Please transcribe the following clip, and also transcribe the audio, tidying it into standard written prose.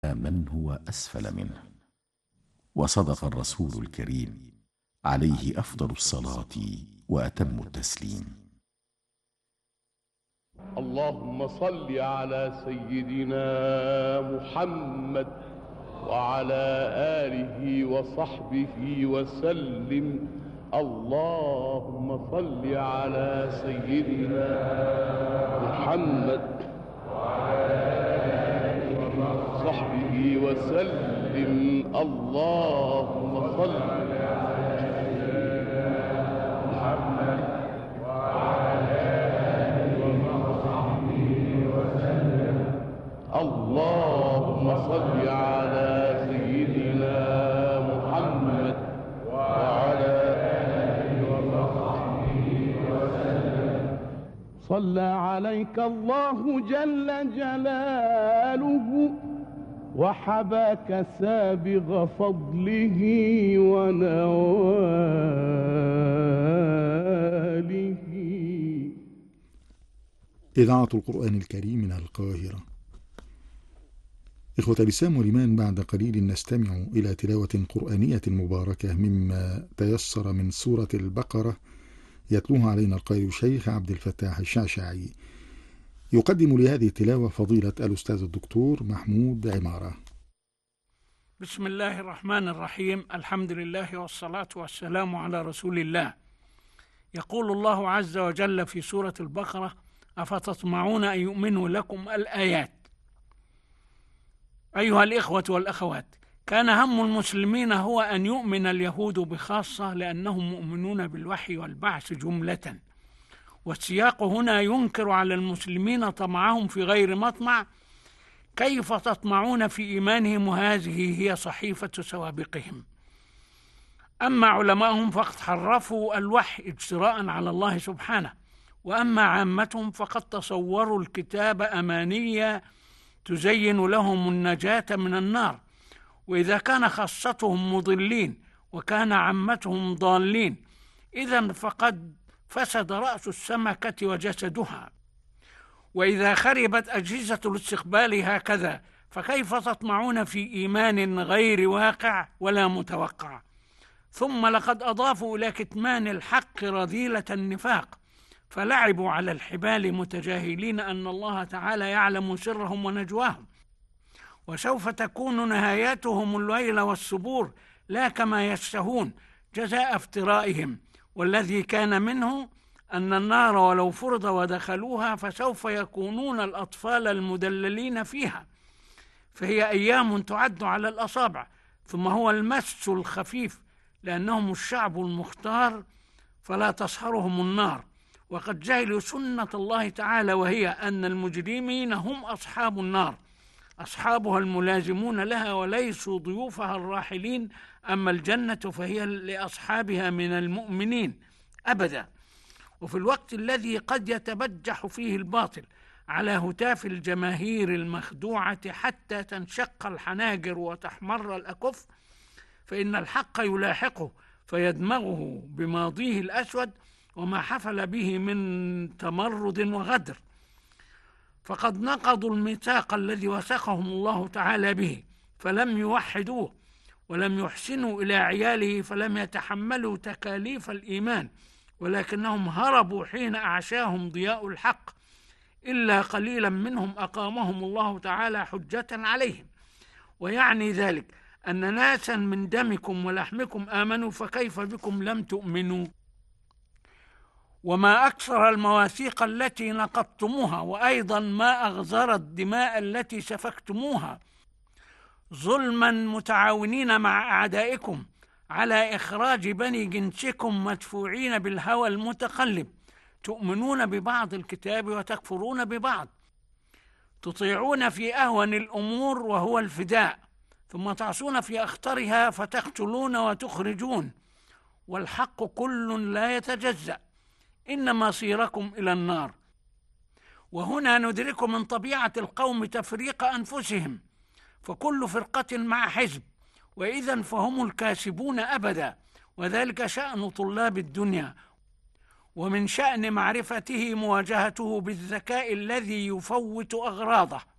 من هو أسفل منه. وصدق الرسول الكريم عليه أفضل الصلاة وأتم التسليم. اللهم صل على سيدنا محمد وعلى آله وصحبه وسلم. اللهم صل على سيدنا محمد وعلى آله وصحبه وسلم. اللهم صل على سيدنا محمد وعلى آله وصحبه وسلم. اللهم صل على سيدنا محمد وعلى آله وصحبه وسلم. صلى عليك الله جل جلاله وحباك سابغ فضله ونواله. إذاعة القرآن الكريم من القاهرة. إخوة الإسلام والإيمان، بعد قليل نستمع إلى تلاوة قرآنية مباركة مما تيسر من سورة البقرة، يتلوها علينا القارئ الشيخ عبد الفتاح الشعشاعي. يقدم لهذه التلاوة فضيلة الأستاذ الدكتور محمود عمارة. بسم الله الرحمن الرحيم. الحمد لله والصلاة والسلام على رسول الله. يقول الله عز وجل في سورة البقرة: أفتطمعون أن يؤمنوا لكم؟ الآيات. أيها الإخوة والأخوات، كان هم المسلمين هو أن يؤمن اليهود بخاصة، لأنهم مؤمنون بالوحي والبعث جملة، والسياق هنا ينكر على المسلمين طمعهم في غير مطمع. كيف تطمعون في إيمانهم وهذه هي صحيفة سوابقهم؟ أما علماءهم فقد حرفوا الوحي اجتراء على الله سبحانه، وأما عامتهم فقد تصوروا الكتاب أمانية تزين لهم النجاة من النار. وإذا كان خاصتهم مضلين وكان عامتهم ضالين، إذن فقد فسد رأس السمكة وجسدها. وإذا خربت أجهزة الاستقبال هكذا، فكيف تطمعون في إيمان غير واقع ولا متوقع؟ ثم لقد أضافوا إلى كتمان الحق رذيلة النفاق، فلعبوا على الحبال متجاهلين أن الله تعالى يعلم سرهم ونجواهم، وسوف تكون نهايتهم الويل والسبور، لا كما يشتهون جزاء افترائهم. والذي كان منه أن النار ولو فرض ودخلوها فسوف يكونون الأطفال المدللين فيها، فهي أيام تعد على الأصابع. ثم هو المس الخفيف، لأنهم الشعب المختار فلا تصهرهم النار. وقد جهلوا سنة الله تعالى، وهي أن المجرمين هم أصحاب النار، أصحابها الملازمون لها وليسوا ضيوفها الراحلين. أما الجنة فهي لأصحابها من المؤمنين أبدا. وفي الوقت الذي قد يتبجح فيه الباطل على هتاف الجماهير المخدوعة حتى تنشق الحناجر وتحمر الأكف، فإن الحق يلاحقه فيدمغه بماضيه الأسود وما حفل به من تمرد وغدر. فقد نقضوا الميثاق الذي وثقهم الله تعالى به، فلم يوحدوه، ولم يحسنوا إلى عياله، فلم يتحملوا تكاليف الإيمان، ولكنهم هربوا حين أعشاهم ضياء الحق. إلا قليلا منهم أقامهم الله تعالى حجة عليهم. ويعني ذلك أن ناسا من دمكم ولحمكم آمنوا، فكيف بكم لم تؤمنوا؟ وما أكثر المواثيق التي نقضتموها، وأيضا ما أغزر الدماء التي سفكتموها ظلما متعاونين مع أعدائكم على إخراج بني جنسكم مدفوعين بالهوى المتقلب، تؤمنون ببعض الكتاب وتكفرون ببعض، تطيعون في أهون الأمور وهو الفداء، ثم تعصون في أخطرها فتقتلون وتخرجون، والحق كل لا يتجزأ، إن مصيركم إلى النار. وهنا ندرك من طبيعة القوم تفريق أنفسهم، فكل فرقة مع حزب، وإذن فهم الكاسبون أبدا. وذلك شأن طلاب الدنيا، ومن شأن معرفته مواجهته بالذكاء الذي يفوت أغراضه،